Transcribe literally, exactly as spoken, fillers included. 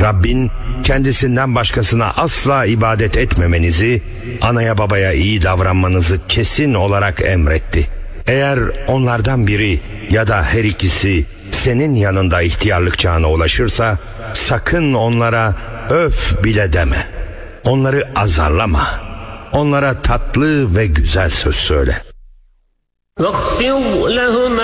Rabbin kendisinden başkasına asla ibadet etmemenizi, anaya babaya iyi davranmanızı kesin olarak emretti. Eğer onlardan biri ya da her ikisi senin yanında ihtiyarlık çağına ulaşırsa sakın onlara öf bile deme. Onları azarlama. Onlara tatlı ve güzel söz söyle.